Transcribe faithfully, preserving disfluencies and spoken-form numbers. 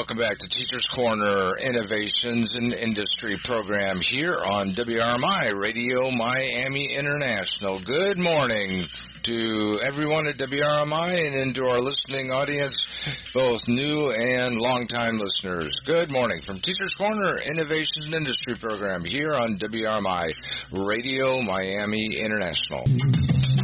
welcome back to Teachers Corner Innovations in Industry program here on W R M I Radio Miami International. Good morning to everyone at W R M I and to our listening audience, both new and longtime listeners. Good morning from Teachers Corner Innovations in Industry program here on W R M I Radio Miami International.